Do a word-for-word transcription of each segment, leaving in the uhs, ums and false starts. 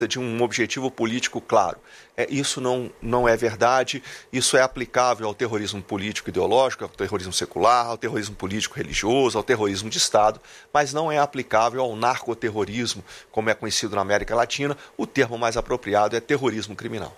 de um objetivo político claro. É, isso não, não é verdade, isso é aplicável ao terrorismo político ideológico, ao terrorismo secular, ao terrorismo político religioso, ao terrorismo de Estado, mas não é aplicável ao narcoterrorismo, como é conhecido na América Latina. O termo mais apropriado é terrorismo criminal.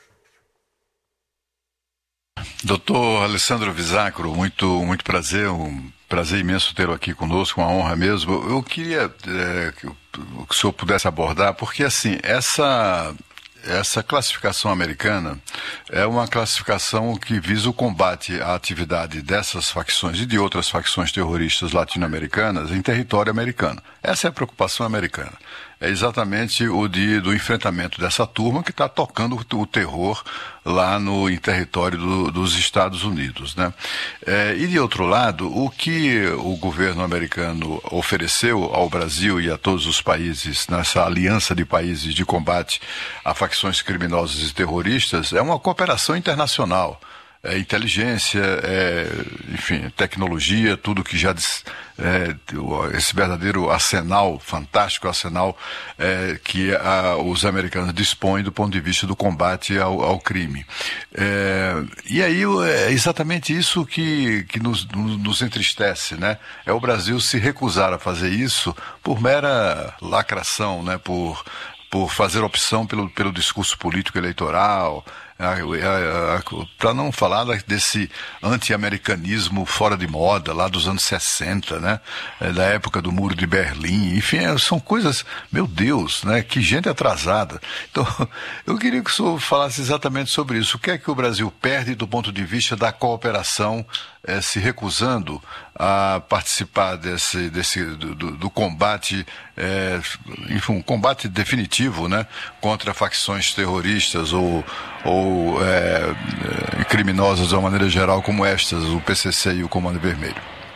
Doutor Alessandro Visacro, muito, muito prazer, um prazer imenso tê-lo aqui conosco, uma honra mesmo. Eu queria é, que o senhor pudesse abordar, porque assim, essa, essa classificação americana é uma classificação que visa o combate à atividade dessas facções e de outras facções terroristas latino-americanas em território americano. Essa é a preocupação americana. É exatamente o de, do enfrentamento dessa turma que está tocando o terror lá no em território do, dos Estados Unidos, né? É, e de outro lado, o que o governo americano ofereceu ao Brasil e a todos os países nessa aliança de países de combate a facções criminosas e terroristas é uma cooperação internacional. É, inteligência, é, enfim, tecnologia, tudo que já é, esse verdadeiro arsenal, fantástico arsenal é, que a, os americanos dispõem do ponto de vista do combate ao, ao crime. É, e aí é exatamente isso que, que nos, nos entristece, né? É o Brasil se recusar a fazer isso por mera lacração, né? Por, por fazer opção pelo, pelo discurso político eleitoral, para não falar desse anti-americanismo fora de moda, lá dos anos sessenta, né? Da época do Muro de Berlim, enfim, são coisas, meu Deus, né? Que gente atrasada. Então, eu queria que o senhor falasse exatamente sobre isso. O que é que o Brasil perde do ponto de vista da cooperação, eh, se recusando a participar desse, desse, do, do, do combate, é, enfim, um combate definitivo, né, contra facções terroristas ou, ou é, criminosas de uma maneira geral como estas, o P C C e o Comando Vermelho?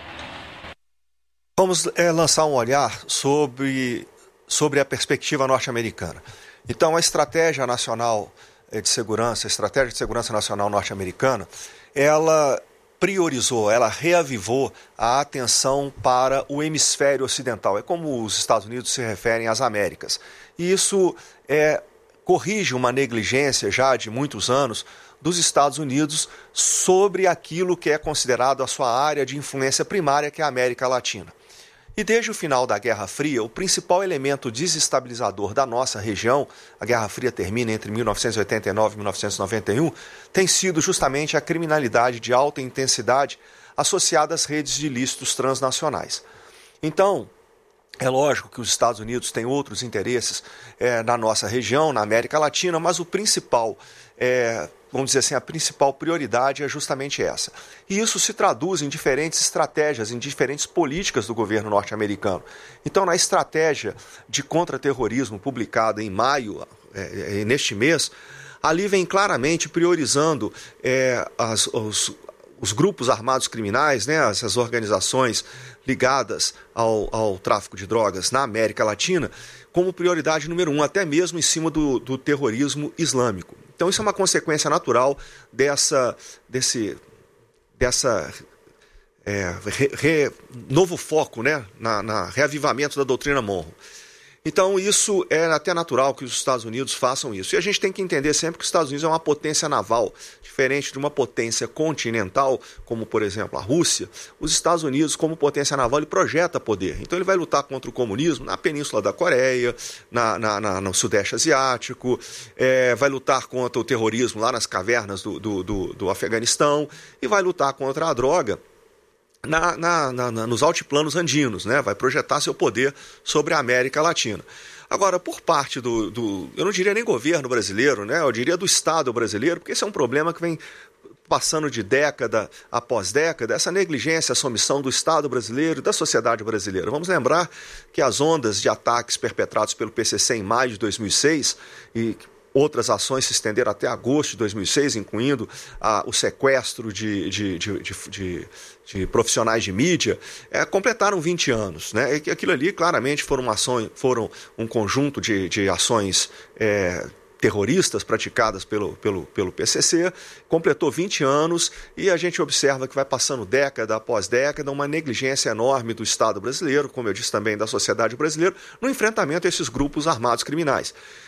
Vamos é, lançar um olhar sobre, sobre a perspectiva norte-americana. Então, a estratégia nacional de segurança, a estratégia de segurança nacional norte-americana, ela priorizou, ela reavivou a atenção para o hemisfério ocidental. É como os Estados Unidos se referem às Américas. E isso é, corrige uma negligência já de muitos anos dos Estados Unidos sobre aquilo que é considerado a sua área de influência primária, que é a América Latina. E desde o final da Guerra Fria, o principal elemento desestabilizador da nossa região, a Guerra Fria termina entre mil novecentos e oitenta e nove e mil novecentos e noventa e um, tem sido justamente a criminalidade de alta intensidade associada às redes de ilícitos transnacionais. Então, é lógico que os Estados Unidos têm outros interesses é, na nossa região, na América Latina, mas o principal, é, vamos dizer assim, a principal prioridade é justamente essa. E isso se traduz em diferentes estratégias, em diferentes políticas do governo norte-americano. Então, na estratégia de contra-terrorismo publicada em maio, é, é, neste mês, ali vem claramente priorizando é, as, os, os grupos armados criminais, né, essas organizações ligadas ao, ao tráfico de drogas na América Latina, como prioridade número um, até mesmo em cima do, do terrorismo islâmico. Então isso é uma consequência natural dessa, desse dessa, é, re, re, novo foco, né, na, na reavivamento da doutrina Monroe. Então isso é até natural que os Estados Unidos façam isso. E a gente tem que entender sempre que os Estados Unidos é uma potência naval, diferente de uma potência continental, como por exemplo a Rússia. Os Estados Unidos, como potência naval, ele projeta poder. Então ele vai lutar contra o comunismo na Península da Coreia, na, na, na, no Sudeste Asiático, é, vai lutar contra o terrorismo lá nas cavernas do, do, do, do Afeganistão e vai lutar contra a droga Na, na, na, nos altiplanos andinos, né? Vai projetar seu poder sobre a América Latina. Agora, por parte do, do, eu não diria nem governo brasileiro, né? Eu diria do Estado brasileiro, porque esse é um problema que vem passando de década após década, essa negligência, essa omissão do Estado brasileiro e da sociedade brasileira. Vamos lembrar que as ondas de ataques perpetrados pelo P C C em maio de dois mil e seis e outras ações se estenderam até agosto de dois mil e seis, incluindo ah, o sequestro de, de, de, de, de, de profissionais de mídia, é, completaram vinte anos. Né? E aquilo ali claramente foram, ações, foram um conjunto de, de ações é, terroristas praticadas pelo, pelo, pelo P C C, completou vinte anos e a gente observa que vai passando década após década uma negligência enorme do Estado brasileiro, como eu disse também da sociedade brasileira, no enfrentamento a esses grupos armados criminais.